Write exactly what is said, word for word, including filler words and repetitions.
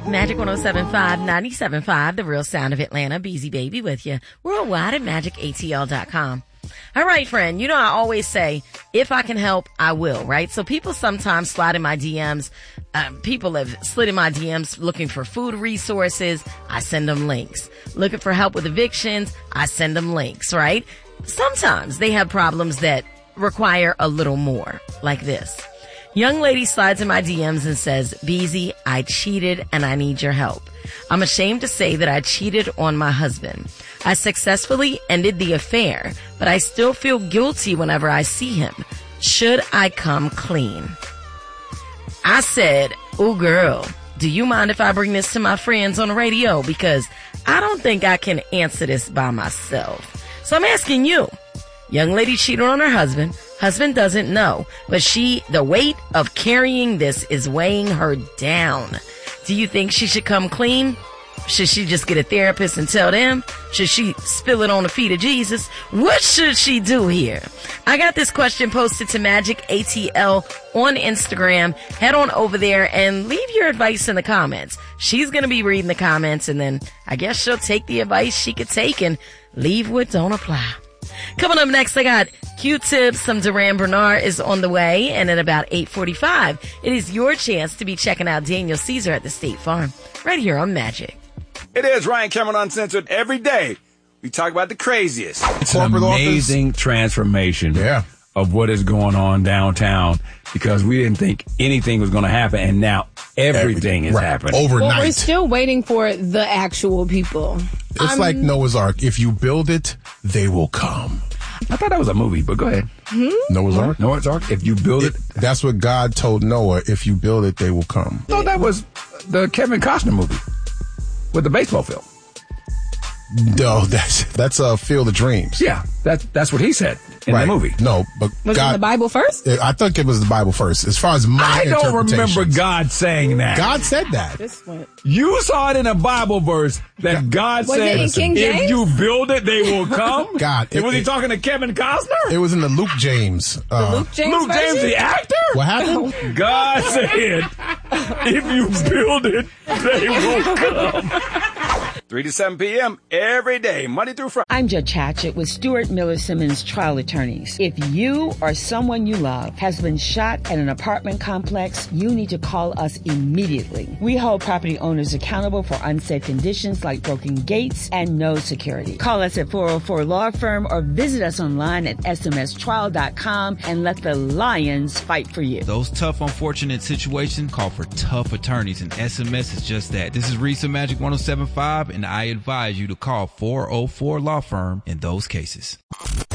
Magic one oh seven point five, ninety-seven point five, the real sound of Atlanta. Beezy Baby with you worldwide at magic a t l dot com. All right, friend. You know, I always say, if I can help, I will, right? So people sometimes slide in my D Ms. Um, people have slid in my D Ms looking for food resources. I send them links. Looking for help with evictions. I send them links, right? Sometimes they have problems that require a little more, like this. Young lady slides in my D Ms and says, Beezy, I cheated and I need your help. I'm ashamed to say that I cheated on my husband. I successfully ended the affair, but I still feel guilty whenever I see him. Should I come clean? I said, oh girl, do you mind if I bring this to my friends on the radio? Because I don't think I can answer this by myself. So I'm asking you. Young lady cheated on her husband. Husband doesn't know, but she, the weight of carrying this is weighing her down. Do you think she should come clean? Should she just get a therapist and tell them? Should she spill it on the feet of Jesus? What should she do here? I got this question posted to Magic A T L on Instagram. Head on over there and leave your advice in the comments. She's going to be reading the comments, and then I guess she'll take the advice she could take and leave what don't apply. Coming up next, I got Q-Tips. Some Duran Bernard is on the way. And at about eight forty-five, it is your chance to be checking out Daniel Caesar at the State Farm right here on Magic. It is Ryan Cameron Uncensored. Every day, we talk about the craziest. It's an amazing transformation yeah. of what is going on downtown, because we didn't think anything was going to happen, and now everything is right. happening. Overnight. Well, we're still waiting for the actual people. It's um, like Noah's Ark. If you build it, they will come. I thought that was a movie, but go ahead. Hmm? Noah's Ark? Noah's Ark? If you build it, it... That's what God told Noah. If you build it, they will come. I thought that was the Kevin Costner movie with the baseball field. No, that's that's a uh, Field of Dreams. Yeah, that's that's what he said in right. the movie. No, but was God, it the Bible first? I think it was the Bible first. As far as my I don't remember God saying that. God said that. This went. You saw it in a Bible verse that God, God was said, it in King James? "If you build it, they will come." God, it, was it, he talking to Kevin Costner? It was in the Luke James. Uh, the Luke James. Luke version? James, the actor. What happened? God said, "If you build it, they will come." three to seven p.m. every day, Monday through Friday. I'm Judge Hatchett with Stuart Miller Simmons Trial Attorneys. If you or someone you love has been shot at an apartment complex, you need to call us immediately. We hold property owners accountable for unsafe conditions like broken gates and no security. Call us at four oh four Law Firm or visit us online at s m s trial dot com and let the lions fight for you. Those tough, unfortunate situations call for tough attorneys, and S M S is just that. This is Reese of Magic one oh seven point five, and I advise you to call four oh four Law Firm in those cases.